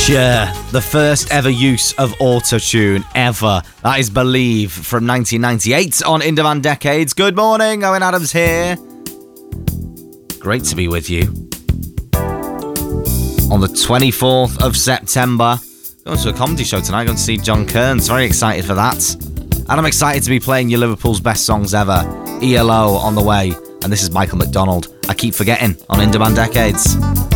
Cher, the first ever use of autotune ever. That is Believe from 1998 on In Demand Decades. Good morning, Owen Adams here. Great to be with you. On the 24th of September, going to a comedy show tonight, going to see John Kearns. Very excited for that. And I'm excited to be playing you Liverpool's best songs ever. ELO on the way. And this is Michael McDonald. I keep forgetting on In Demand Decades.